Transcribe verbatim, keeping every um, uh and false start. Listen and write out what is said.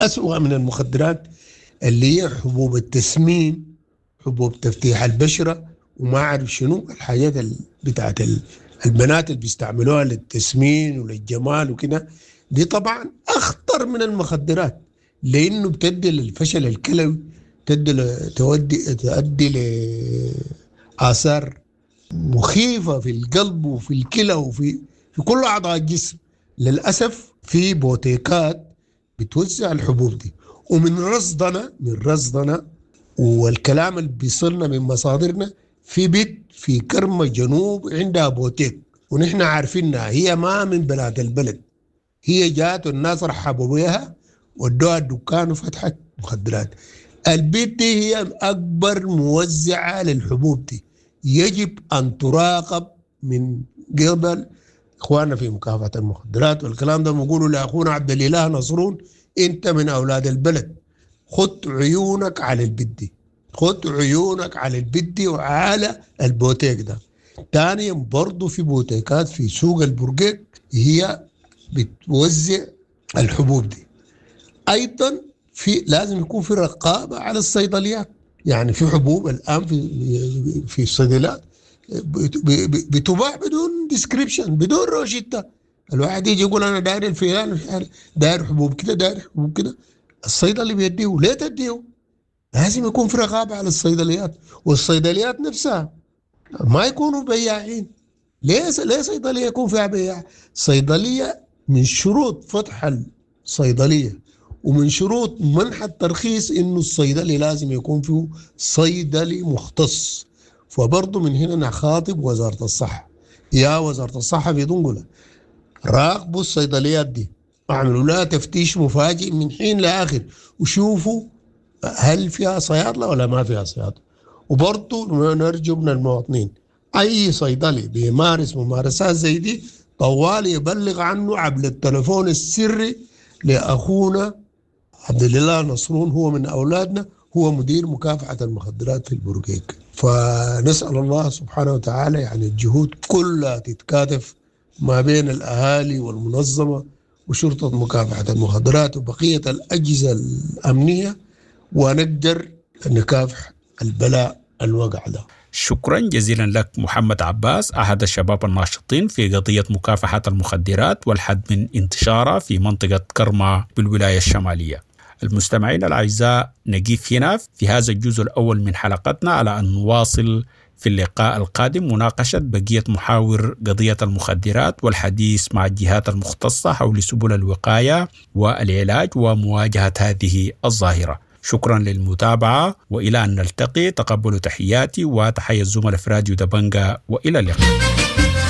أسوأ من المخدرات اللي هي حبوب التسمين، حبوب تفتيح البشرة، وما أعرف شنو الحاجات بتاعت البنات اللي بيستعملوها للتسمين وللجمال وكده. دي طبعا أخطر من المخدرات، لأنه بتدي للفشل الكلوي، تدي تودي تؤدي لآثار مخيفة في القلب وفي الكلى وفي في كل أعضاء الجسم. للأسف في بوتيكات بتوزع الحبوب دي، ومن رصدنا من رصدنا والكلام اللي بيصلنا من مصادرنا، في بيت في كرمة جنوب عندها بوتيك، ونحن عارفينها هي ما من بنات البلد، هي جات والناس رحبوا بها ودوها الدكان وفتحت مخدرات. البيت دي هي أكبر موزعة للحبوب دي، يجب أن تراقب من قبل إخواننا في مكافحة المخدرات. والكلام ده بنقوله لأخونا عبد الإله نصرون، أنت من أولاد البلد، خد عيونك على البيت دي، خد عيونك على البيت دي وعلى البوتيك ده. ثانيا برضو في بوتيكات في سوق البرقيق هي بتوزع الحبوب دي. أيضا في لازم يكون في رقابة على الصيدليات، يعني في حبوب الآن في في الصيدليات بتباع بدون ديسكريبشن، بدون روشتة. الواحد يجي يقول أنا داير الفلان داير حبوب كده داير حبوب كده، الصيدلي بيديه ليه تديه؟ لازم يكون في رقابة على الصيدليات، والصيدليات نفسها ما يكونوا بياعين. ليه ليه صيدلية يكون فيها بياع؟ صيدلية من شروط فتح الصيدلية ومن شروط منح الترخيص إنه الصيدلي لازم يكون فيه صيدلي مختص. فبرضه من هنا نخاطب وزارة الصحة، يا وزارة الصحة في دنقلة، راقبوا الصيدليات دي، اعملوا لها تفتيش مفاجئ من حين لآخر، وشوفوا هل فيها صيادلة ولا ما فيها صيادلة. وبرضه نرجو من المواطنين أي صيدلي بيمارس ممارسات زي دي طوال يبلغ عنه عبر التلفون السري لأخونا عبد الإله نصرون، هو من أولادنا، هو مدير مكافحة المخدرات في البرقيق. فنسأل الله سبحانه وتعالى يعني الجهود كلها تتكاتف ما بين الأهالي والمنظمة وشرطة مكافحة المخدرات وبقية الأجهزة الأمنية، ونقدر نكافح البلاء الوقع ده. شكرا جزيلا لك محمد عباس، أحد الشباب الناشطين في قضية مكافحة المخدرات والحد من انتشارها في منطقة كرمة بالولاية الشمالية. المستمعين الأعزاء، نقيف هنا في هذا الجزء الأول من حلقتنا على أن نواصل في اللقاء القادم مناقشة بقية محاور قضية المخدرات والحديث مع الجهات المختصة حول سبل الوقاية والعلاج ومواجهة هذه الظاهرة. شكرا للمتابعة، وإلى أن نلتقي تقبلوا تحياتي وتحية الزملاء في راديو دبنجة، وإلى اللقاء.